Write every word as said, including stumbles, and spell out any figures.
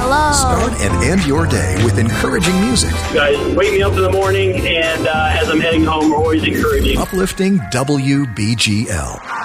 Hello. Start and end your day with encouraging music. You guys wake me up in the morning, and uh, as I'm heading home, we're always encouraging. Uplifting W B G L.